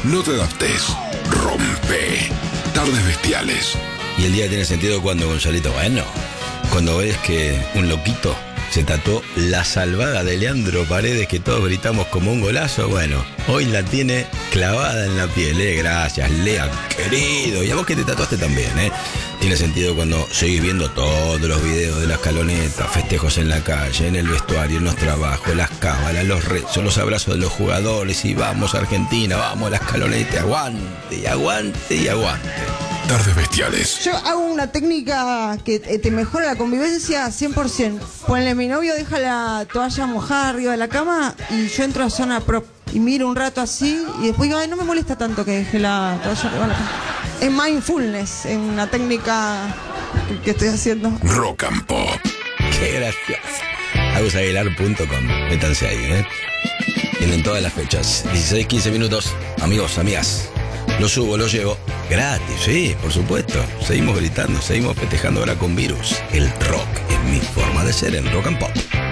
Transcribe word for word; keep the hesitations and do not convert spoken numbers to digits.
No te adaptes. Rompe. Tardes bestiales. Y el día tiene sentido cuando, Gonzalito, bueno, cuando ves que un loquito se tatuó la salvada de Leandro Paredes, que todos gritamos como un golazo. Bueno, hoy la tiene clavada en la piel, ¿eh? Gracias, Lea, querido. Y a vos que te tatuaste también, ¿eh? Tiene sentido cuando seguís viendo todos los videos de la escaloneta, festejos en la calle, en el vestuario, en los trabajos, las cábalas, los rezos, los abrazos de los jugadores. Y vamos, Argentina, vamos, la escaloneta, aguante, y aguante, y aguante. Tardes bestiales. Yo hago una técnica que te mejora la convivencia cien por ciento. Ponle, mi novio deja la toalla mojada arriba de la cama y yo entro a zona prop y miro un rato así y después digo, ay, no me molesta tanto que deje la toalla arriba de la cama. Es mindfulness, es una técnica que, que estoy haciendo. Rock and Pop. Qué gracioso. agus aguilar punto com. Métanse ahí, ¿eh? Tienen todas las fechas. dieciséis, quince minutos. Amigos, amigas. Lo subo, lo llevo. Gratis, sí, por supuesto. Seguimos gritando, seguimos festejando ahora con Virus. El rock es mi forma de ser en Rock and Pop.